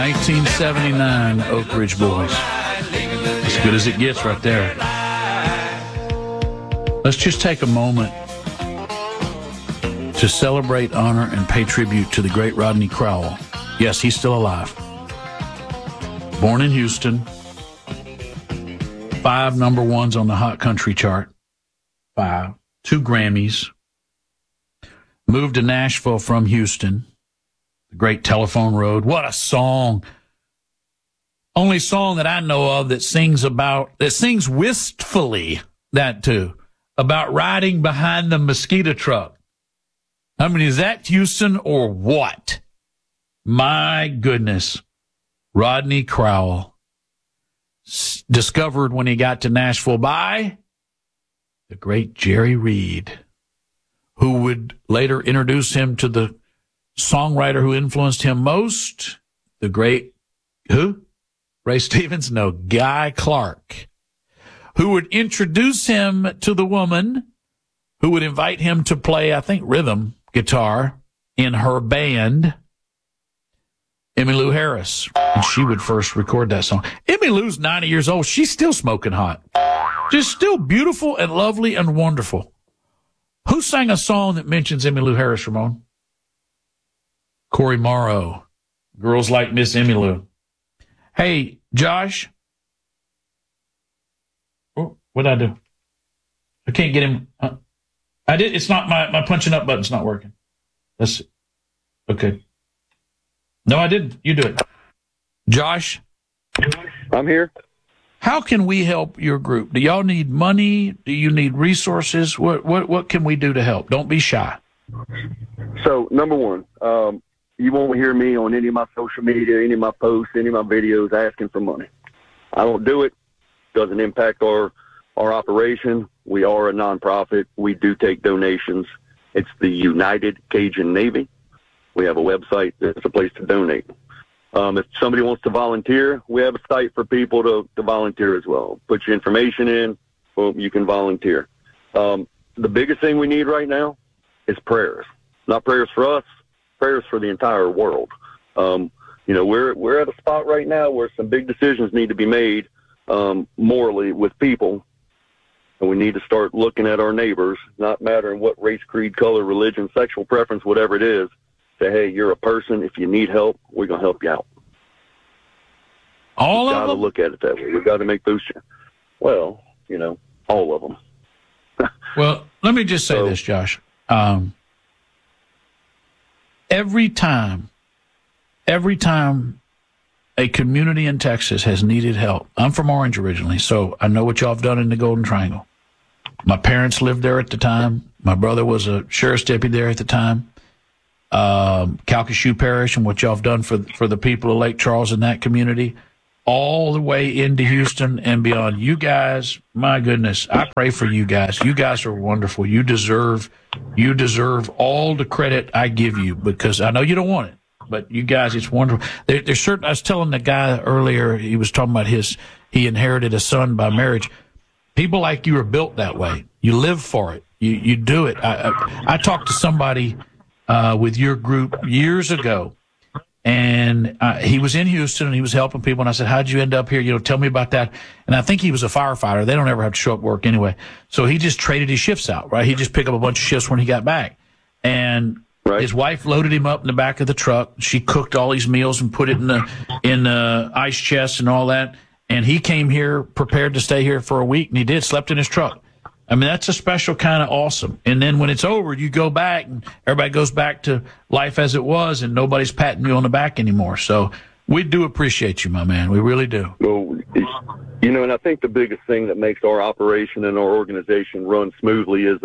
1979 Oak Ridge Boys. As good as it gets right there. Let's just take a moment to celebrate, honor, and pay tribute to the great Rodney Crowell. Yes, he's still alive. Born in Houston. 5 number ones on the Hot Country chart. 5. 2 Grammys. Moved to Nashville from Houston. The great Telephone Road. What a song. Only song that I know of that sings wistfully, that too, about riding behind the mosquito truck. I mean, is that Houston or what? My goodness. Rodney Crowell. Discovered when he got to Nashville by the great Jerry Reed, who would later introduce him to the songwriter who influenced him most, the great, who? Ray Stevens? No, Guy Clark, who would introduce him to the woman who would invite him to play, I think, rhythm guitar in her band, Emmylou Harris. And she would first record that song. Emmylou's 90 years old. She's still smoking hot. Just still beautiful and lovely and wonderful. Who sang a song that mentions Emmylou Harris, Ramon? Corey Morrow. Girls Like Miss Emmylou. Hey, Josh. Oh, what'd I do? I can't get him. I did. It's not my punching up button's not working. Let's see. Okay. No, I didn't. You do it. Josh? I'm here. How can we help your group? Do y'all need money? Do you need resources? What can we do to help? Don't be shy. So, number one, you won't hear me on any of my social media, any of my posts, any of my videos asking for money. I don't do it. Doesn't impact our operation. We are a nonprofit. We do take donations. It's the United Cajun Navy. We have a website. It's a place to donate. If somebody wants to volunteer, we have a site for people to volunteer as well. Put your information in, well, you can volunteer. The biggest thing we need right now is prayers. Not prayers for us, prayers for the entire world. We're at a spot right now where some big decisions need to be made morally with people, and we need to start looking at our neighbors, not mattering what race, creed, color, religion, sexual preference, whatever it is. Say, hey, you're a person. If you need help, we're going to help you out. All of them? We've got to look at it that way. We've got to make those. Well, all of them. Well, let me just say this, Josh. Every time a community in Texas has needed help, I'm from Orange originally, so I know what y'all have done in the Golden Triangle. My parents lived there at the time. My brother was a sheriff's deputy there at the time. Calcasieu Parish and what y'all have done for the people of Lake Charles in that community, all the way into Houston and beyond. You guys, my goodness, I pray for you guys. You guys are wonderful. You deserve all the credit I give you, because I know you don't want it, but you guys, it's wonderful. There's certain. I was telling the guy earlier, he was talking about he inherited a son by marriage. People like you are built that way. You live for it. You do it. I talked to somebody with your group years ago, and he was in Houston and he was helping people, and I said, how'd you end up here? Tell me about that. And I think he was a firefighter. They don't ever have to show up work anyway. So he just traded his shifts out, right? He just picked up a bunch of shifts when he got back. And his wife loaded him up in the back of the truck. She cooked all these meals and put it in the ice chest and all that. And he came here prepared to stay here for a week, and he did, slept in his truck. I mean, that's a special kind of awesome. And then when it's over, you go back and everybody goes back to life as it was, and nobody's patting you on the back anymore. So we do appreciate you, my man. We really do. Well, and I think the biggest thing that makes our operation and our organization run smoothly is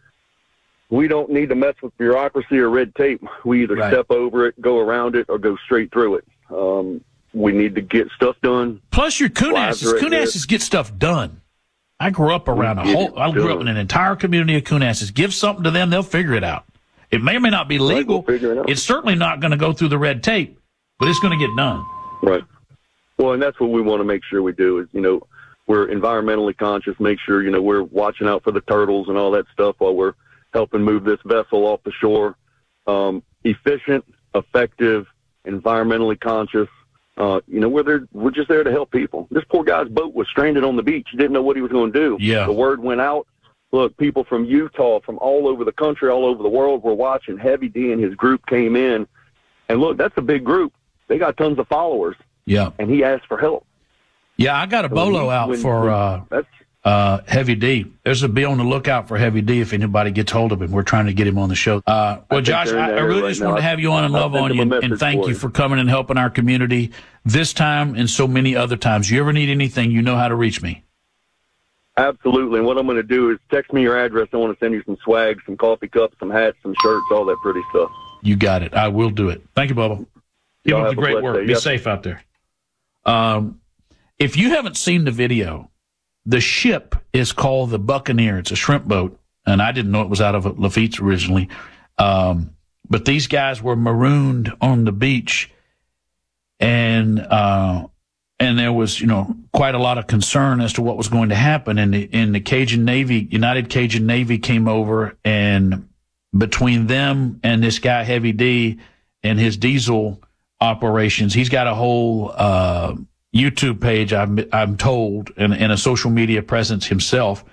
we don't need to mess with bureaucracy or red tape. We either step over it, go around it, or go straight through it. We need to get stuff done. Plus your Coonasses get stuff done. I grew up around I grew up in an entire community of Coonasses. Give something to them, they'll figure it out. It may or may not be legal. It's certainly not going to go through the red tape, but it's going to get done. Right. Well, and that's what we want to make sure we do is, we're environmentally conscious, make sure, we're watching out for the turtles and all that stuff while we're helping move this vessel off the shore. Efficient, effective, environmentally conscious, we're just there to help people. This poor guy's boat was stranded on the beach. He didn't know what he was going to do. Yeah. The word went out. Look, people from Utah, from all over the country, all over the world were watching. Heavy D and his group came in. And look, that's a big group. They got tons of followers. Yeah. And he asked for help. Yeah, I got a bolo out for Heavy D. Be on the lookout for Heavy D if anybody gets hold of him. We're trying to get him on the show. Well, Josh, I really just want to have you on and love on you and thank you for coming and helping our community this time and so many other times. You ever need anything, you know how to reach me. Absolutely. And what I'm going to do is text me your address. I want to send you some swag, some coffee cups, some hats, some shirts, all that pretty stuff. You got it. I will do it. Thank you, Bubba. Keep up the great work. Be safe out there. If you haven't seen the video, the ship is called the Buccaneer. It's a shrimp boat, and I didn't know it was out of Lafitte's originally. But these guys were marooned on the beach, and there was, quite a lot of concern as to what was going to happen. And the Cajun Navy, United Cajun Navy, came over, and between them and this guy Heavy D and his diesel operations, he's got a whole YouTube page, I'm told, and a social media presence himself.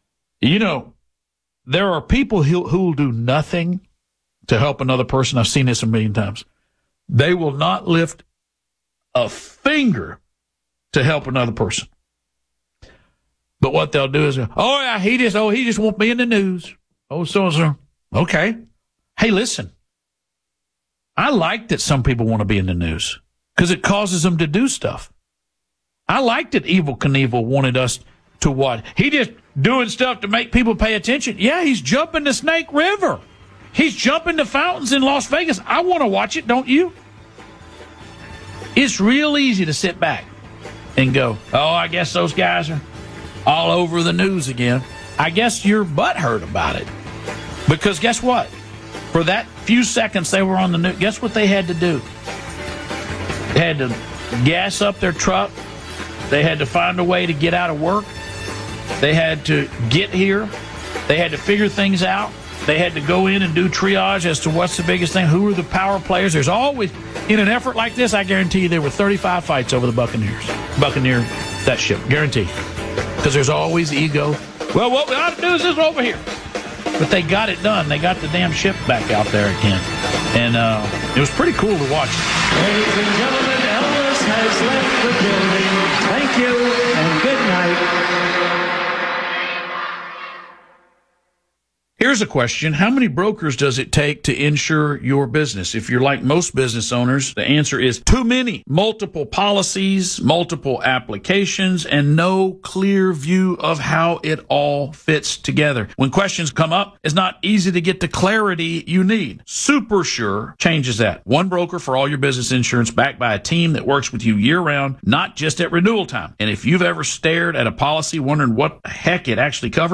There are people who will do nothing to help another person. I've seen this a million times. They will not lift a finger to help another person. But what they'll do is, he just won't be in the news. Oh, so. Okay. Hey, listen. I like that some people want to be in the news because it causes them to do stuff. I like that Evel Knievel wanted us to watch. He just doing stuff to make people pay attention. Yeah, he's jumping the Snake River. He's jumping the fountains in Las Vegas. I want to watch it, don't you? It's real easy to sit back and go, I guess those guys are all over the news again. I guess you're butthurt about it. Because guess what? For that few seconds they were on the news, guess what they had to do? They had to gas up their truck. They had to find a way to get out of work. They had to get here. They had to figure things out. They had to go in and do triage as to what's the biggest thing. Who are the power players? There's always, in an effort like this, I guarantee you there were 35 fights over the Buccaneer, that ship. Guaranteed. Because there's always ego. Well, what we ought to do is this over here. But they got it done. They got the damn ship back out there again. And it was pretty cool to watch. Ladies and gentlemen, Elvis has left the building. Thank you and good night. Here's a question. How many brokers does it take to insure your business? If you're like most business owners, the answer is too many. Multiple policies, multiple applications, and no clear view of how it all fits together. When questions come up, it's not easy to get the clarity you need. SuperSure changes that. One broker for all your business insurance backed by a team that works with you year-round, not just at renewal time. And if you've ever stared at a policy wondering what the heck it actually covers,